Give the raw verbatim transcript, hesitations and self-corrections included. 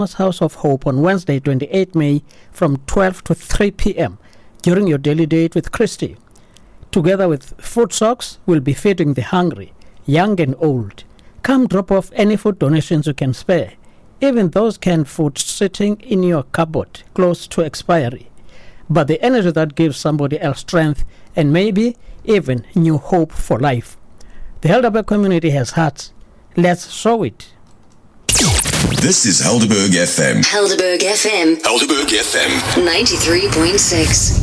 House of Hope on Wednesday, twenty-eighth of May from twelve to three p.m. during your daily date with Christy. Together with Food Socks, we'll be feeding the hungry, young and old. Come drop off any food donations you can spare, even those canned food sitting in your cupboard close to expiry. But the energy that gives somebody else strength and maybe even new hope for life. The Helderberg community has hearts. Let's show it. This is Helderberg F M. Helderberg F M. Helderberg F M. ninety-three point six.